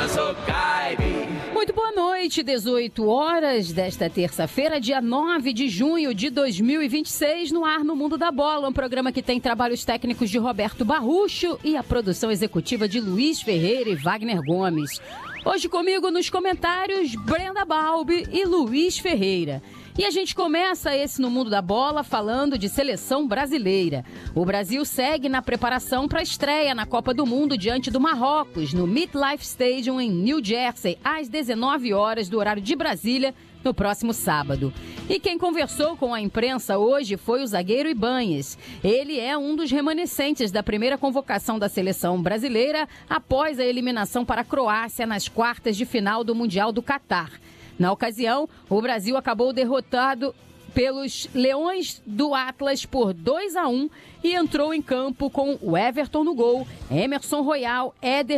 Muito boa noite, 18 horas desta terça-feira, dia 9 de junho de 2026, no ar no Mundo da Bola, um programa que tem trabalhos técnicos de Roberto Barrucho e a produção executiva de Luiz Ferreira e Wagner Gomes. Hoje comigo nos comentários, Brenda Balbi e Luiz Ferreira. E a gente começa esse No Mundo da Bola falando de seleção brasileira. O Brasil segue na preparação para a estreia na Copa do Mundo diante do Marrocos, no MetLife Stadium em New Jersey, às 19 horas do horário de Brasília, no próximo sábado. E quem conversou com a imprensa hoje foi o zagueiro Ibanez. Ele é um dos remanescentes da primeira convocação da seleção brasileira após a eliminação para a Croácia nas quartas de final do Mundial do Catar. Na ocasião, o Brasil acabou derrotado pelos Leões do Atlas por 2-1 e entrou em campo com o Everton no gol, Emerson Royal, Éder